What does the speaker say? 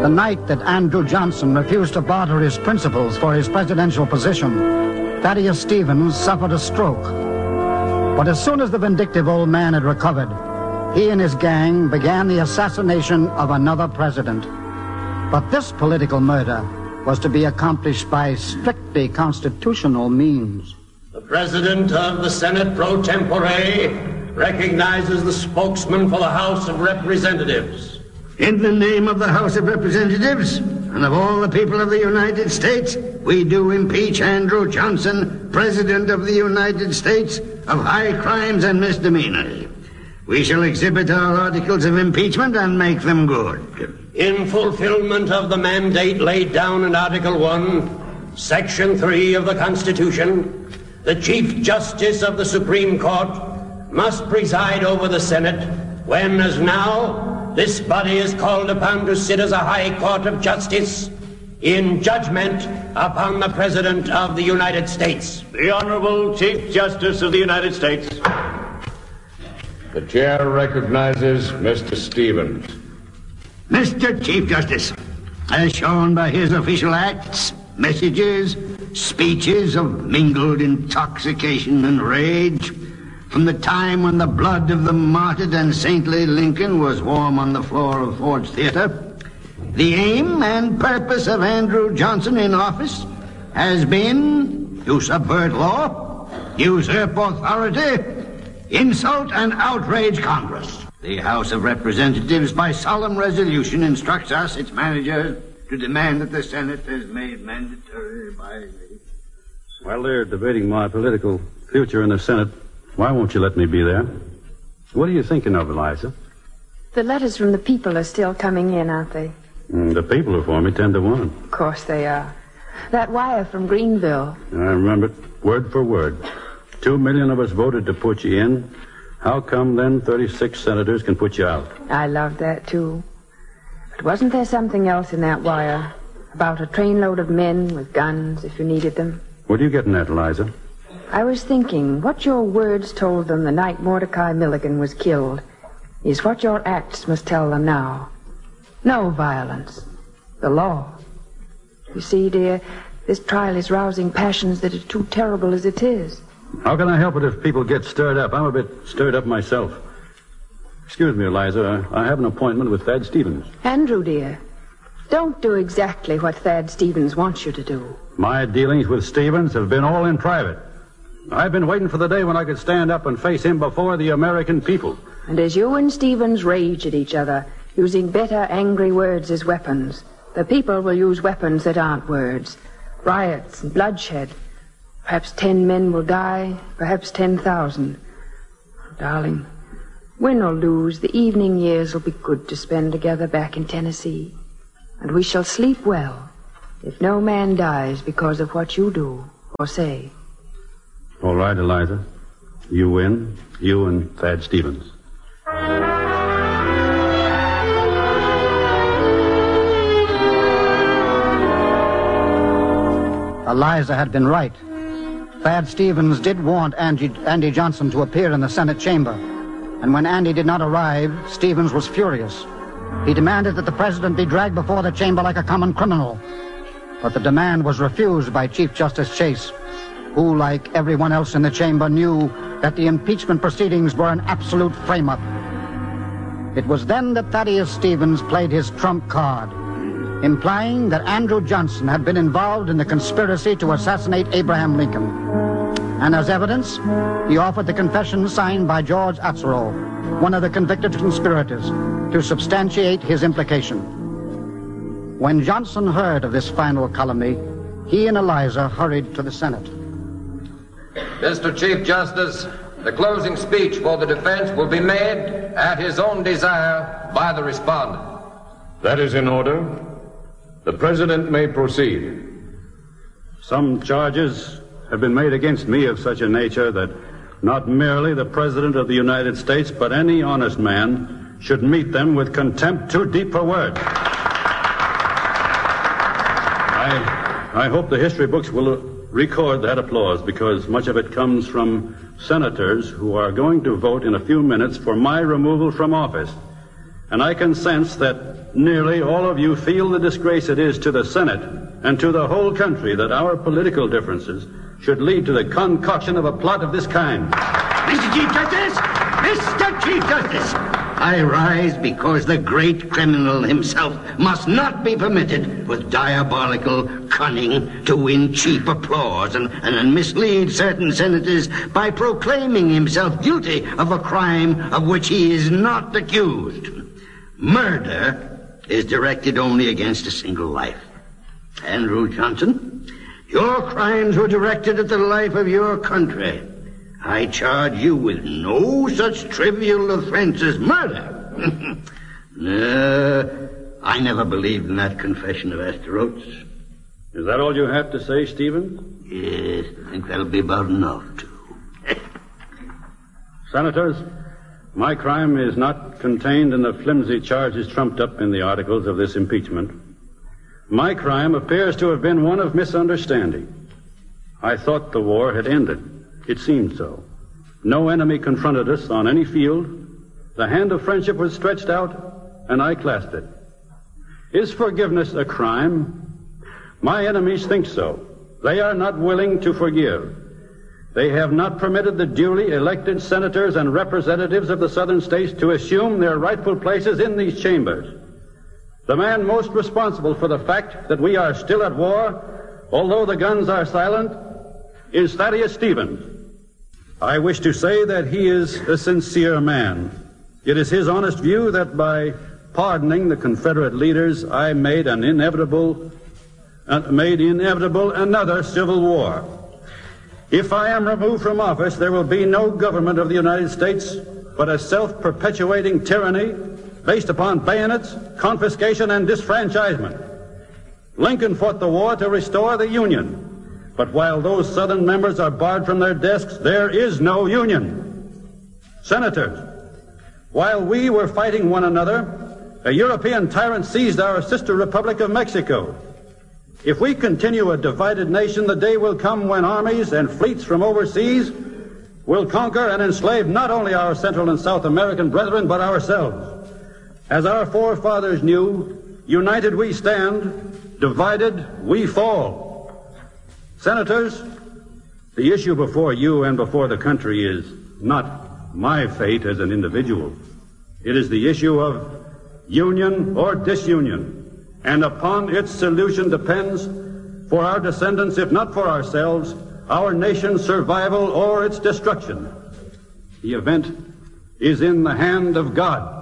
The night that Andrew Johnson refused to barter his principles for his presidential position, Thaddeus Stevens suffered a stroke. But as soon as the vindictive old man had recovered, he and his gang began the assassination of another president. But this political murder was to be accomplished by strictly constitutional means. The President of the Senate pro tempore recognizes the spokesman for the House of Representatives. In the name of the House of Representatives and of all the people of the United States, we do impeach Andrew Johnson, President of the United States, of high crimes and misdemeanors. We shall exhibit our articles of impeachment and make them good. In fulfillment of the mandate laid down in Article 1, Section 3 of the Constitution, the Chief Justice of the Supreme Court must preside over the Senate when, as now, this body is called upon to sit as a high court of justice in judgment upon the President of the United States. The Honorable Chief Justice of the United States. The chair recognizes Mr. Stevens. Mr. Chief Justice, as shown by his official acts, messages, speeches of mingled intoxication and rage, from the time when the blood of the martyred and saintly Lincoln was warm on the floor of Ford's Theater, the aim and purpose of Andrew Johnson in office has been to subvert law, usurp authority, insult and outrage Congress. The House of Representatives, by solemn resolution, instructs us, its managers, to demand that the Senate is made mandatory by the... While they're debating my political future in the Senate, why won't you let me be there? What are you thinking of, Eliza? The letters from the people are still coming in, aren't they? The people are for me 10 to 1. Of course they are. That wire from Greenville. I remember it word for word. 2 million of us voted to put you in. How come then 36 senators can put you out? I loved that, too. But wasn't there something else in that wire? About a trainload of men with guns, if you needed them? What are you getting at, Eliza? I was thinking, what your words told them the night Mordecai Milligan was killed is what your acts must tell them now. No violence. The law. You see, dear, this trial is rousing passions that are too terrible as it is. How can I help it if people get stirred up? I'm a bit stirred up myself. Excuse me, Eliza. I have an appointment with Thad Stevens. Andrew, dear, don't do exactly what Thad Stevens wants you to do. My dealings with Stevens have been all in private. I've been waiting for the day when I could stand up and face him before the American people. And as you and Stevens rage at each other, using bitter, angry words as weapons, the people will use weapons that aren't words. Riots and bloodshed. Perhaps 10 men will die, perhaps 10,000. Darling, win or lose, the evening years will be good to spend together back in Tennessee. And we shall sleep well if no man dies because of what you do or say. All right, Eliza. You win. You and Thad Stevens. Eliza had been right. Thad Stevens did want Andy Johnson to appear in the Senate chamber. And when Andy did not arrive, Stevens was furious. He demanded that the president be dragged before the chamber like a common criminal. But the demand was refused by Chief Justice Chase, who, like everyone else in the chamber, knew that the impeachment proceedings were an absolute frame-up. It was then that Thaddeus Stevens played his trump card, implying that Andrew Johnson had been involved in the conspiracy to assassinate Abraham Lincoln. And as evidence, he offered the confession signed by George Atzerow, one of the convicted conspirators, to substantiate his implication. When Johnson heard of this final calumny, he and Eliza hurried to the Senate. Mr. Chief Justice, the closing speech for the defense will be made at his own desire by the respondent. That is in order. The President may proceed. Some charges have been made against me of such a nature that not merely the President of the United States, but any honest man should meet them with contempt too deep for words. I hope the history books will record that applause, because much of it comes from senators who are going to vote in a few minutes for my removal from office. And I can sense that nearly all of you feel the disgrace it is to the Senate and to the whole country that our political differences should lead to the concoction of a plot of this kind. Mr. Chief Justice! Mr. Chief Justice! I rise because the great criminal himself must not be permitted with diabolical cunning to win cheap applause and mislead certain senators by proclaiming himself guilty of a crime of which he is not accused. Murder is directed only against a single life. Andrew Johnson, your crimes were directed at the life of your country. I charge you with no such trivial offense as murder. I never believed in that confession of Asterotes. Is that all you have to say, Stevens? Yes, I think that'll be about enough, too. Senators, my crime is not contained in the flimsy charges trumped up in the articles of this impeachment. My crime appears to have been one of misunderstanding. I thought the war had ended. It seemed so. No enemy confronted us on any field. The hand of friendship was stretched out, and I clasped it. Is forgiveness a crime? My enemies think so. They are not willing to forgive. They have not permitted the duly elected senators and representatives of the southern states to assume their rightful places in these chambers. The man most responsible for the fact that we are still at war, although the guns are silent, is Thaddeus Stevens. I wish to say that he is a sincere man. It is his honest view that by pardoning the Confederate leaders, I made inevitable another civil war. If I am removed from office, there will be no government of the United States but a self-perpetuating tyranny based upon bayonets, confiscation, and disfranchisement. Lincoln fought the war to restore the Union. But while those Southern members are barred from their desks, there is no union. Senators, while we were fighting one another, a European tyrant seized our sister Republic of Mexico. If we continue a divided nation, the day will come when armies and fleets from overseas will conquer and enslave not only our Central and South American brethren, but ourselves. As our forefathers knew, united we stand, divided we fall. Senators, the issue before you and before the country is not my fate as an individual. It is the issue of union or disunion, and upon its solution depends, for our descendants, if not for ourselves, our nation's survival or its destruction. The event is in the hand of God.